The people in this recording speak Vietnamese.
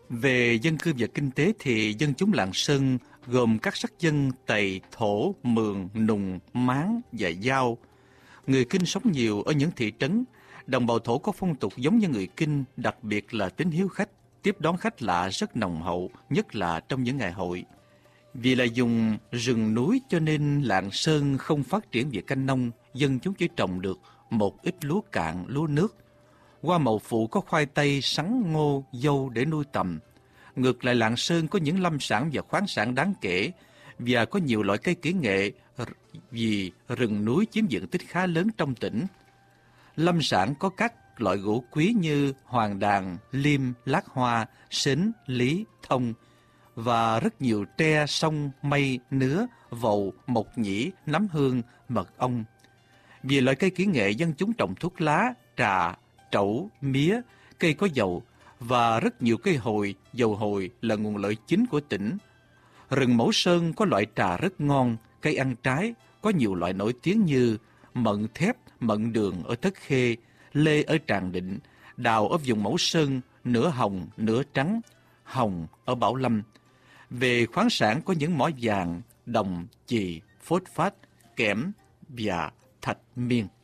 Về dân cư và kinh tế thì dân chúng Lạng Sơn gồm các sắc dân Tày, Thổ, Mường, Nùng, Mán và Dao. Người Kinh sống nhiều ở những thị trấn. Đồng bào Thổ có phong tục giống như người Kinh, đặc biệt là tính hiếu khách, tiếp đón khách lạ rất nồng hậu, nhất là trong những ngày hội. Vì là vùng rừng núi cho nên Lạng Sơn không phát triển về canh nông, dân chúng chỉ trồng được một ít lúa cạn, lúa nước. Hoa màu phụ có khoai tây, sắn, ngô, dâu để nuôi tầm. Ngược lại Lạng Sơn có những lâm sản và khoáng sản đáng kể và có nhiều loại cây kỹ nghệ vì rừng núi chiếm diện tích khá lớn trong tỉnh. Lâm sản có các loại gỗ quý như hoàng đàn, liêm, lát hoa, sến, lý, thông và rất nhiều tre, sông, mây, nứa, vầu, mộc nhĩ, nấm hương, mật ong. Vì loại cây kỹ nghệ dân chúng trồng thuốc lá, trà, trẩu, mía, cây có dầu và rất nhiều cây hồi, dầu hồi là nguồn lợi chính của tỉnh. Rừng Mẫu Sơn có loại trà rất ngon, cây ăn trái, có nhiều loại nổi tiếng như mận thép, mận đường ở Thất Khê, lê ở Tràng Định, đào ở vùng Mẫu Sơn, nửa hồng, nửa trắng, hồng ở Bảo Lâm. Về khoáng sản có những mỏ vàng, đồng, chì, phốt phát, kẽm và thạch miên.